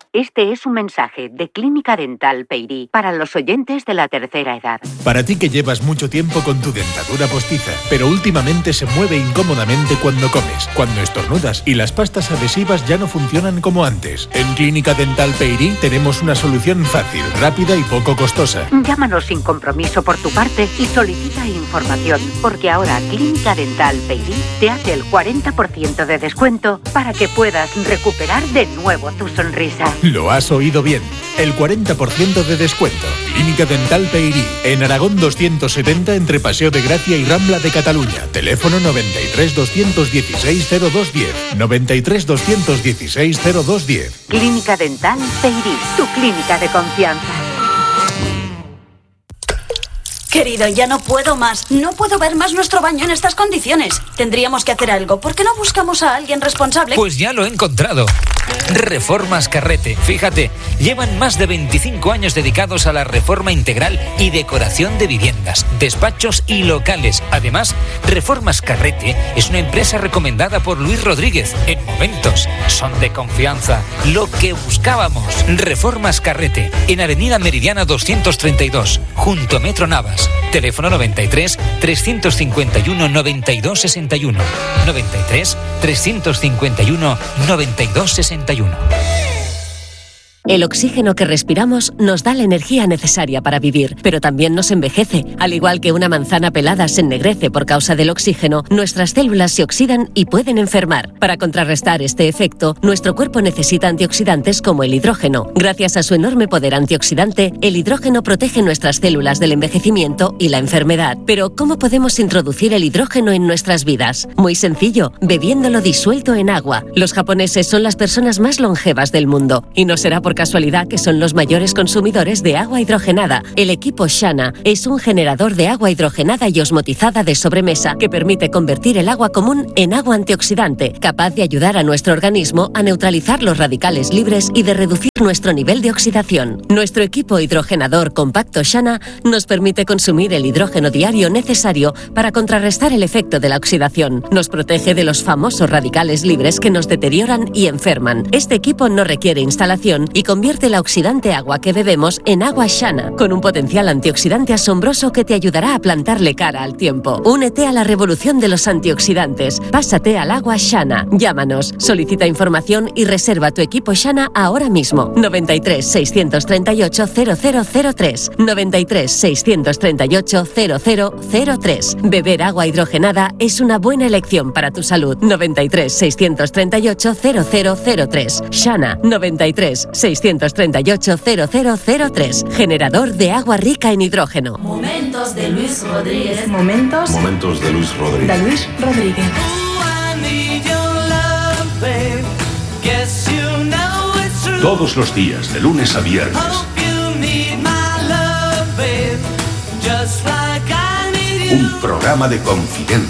Este es un mensaje de Clínica Dental Peyrí para los oyentes de la tercera edad. Para ti que llevas mucho tiempo con tu dentadura postiza, pero últimamente se mueve incómodamente cuando comes, cuando estornudas y las pastas adhesivas ya no funcionan como antes. En Clínica Dental Peyrí tenemos una solución fácil, rápida y poco costosa. Llámanos sin compromiso por tu parte y solicita información, porque ahora Clínica Dental Peyrí te hace el 40% de descuento para que puedas recuperar de nuevo tu sonrisa. Lo has oído bien. El 40% de descuento. Clínica Dental Peyrí. En Aragón 270 entre Paseo de Gracia y Rambla de Cataluña. Teléfono 93 216 0210. 93 216 0210. Clínica Dental Peyrí. Tu clínica de confianza. Querido, ya no puedo más. No puedo ver más nuestro baño en estas condiciones. Tendríamos que hacer algo. ¿Por qué no buscamos a alguien responsable? Pues ya lo he encontrado. Reformas Carrete. Fíjate, llevan más de 25 años dedicados a la reforma integral y decoración de viviendas, despachos y locales. Además, Reformas Carrete es una empresa recomendada por Luis Rodríguez. En momentos son de confianza. Lo que buscábamos. Reformas Carrete. En Avenida Meridiana 232, junto a Metro Navas. Teléfono 93 351 92 61. 93 351 92 61. El oxígeno que respiramos nos da la energía necesaria para vivir, pero también nos envejece. Al igual que una manzana pelada se ennegrece por causa del oxígeno, nuestras células se oxidan y pueden enfermar. Para contrarrestar este efecto, nuestro cuerpo necesita antioxidantes como el hidrógeno. Gracias a su enorme poder antioxidante, el hidrógeno protege nuestras células del envejecimiento y la enfermedad. Pero, ¿cómo podemos introducir el hidrógeno en nuestras vidas? Muy sencillo, bebiéndolo disuelto en agua. Los japoneses son las personas más longevas del mundo, y no será por casualidad que son los mayores consumidores de agua hidrogenada. El equipo Shana es un generador de agua hidrogenada y osmotizada de sobremesa que permite convertir el agua común en agua antioxidante, capaz de ayudar a nuestro organismo a neutralizar los radicales libres y de reducir nuestro nivel de oxidación. Nuestro equipo hidrogenador compacto Shana nos permite consumir el hidrógeno diario necesario para contrarrestar el efecto de la oxidación. Nos protege de los famosos radicales libres que nos deterioran y enferman. Este equipo no requiere instalación y convierte la oxidante agua que bebemos en agua Shana, con un potencial antioxidante asombroso que te ayudará a plantarle cara al tiempo. Únete a la revolución de los antioxidantes. Pásate al agua Shana. Llámanos, solicita información y reserva tu equipo Shana ahora mismo. 93 638 0003. 93 638 0003. Beber agua hidrogenada es una buena elección para tu salud. 93 638 0003. Shana. 93 638 0003. Generador de agua rica en hidrógeno. Momentos de Luis Rodríguez. Momentos de Luis Rodríguez. De Luis Rodríguez. Todos los días, de lunes a viernes. Un programa de confidencia.